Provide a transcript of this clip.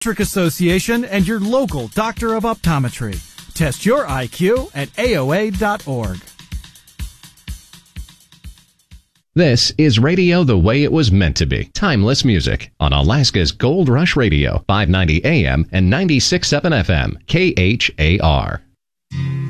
Association and your local doctor of optometry. Test your IQ at AOA.org. This is radio the way it was meant to be. Timeless music on Alaska's Gold Rush Radio, 590 AM and 96.7 FM, KHAR.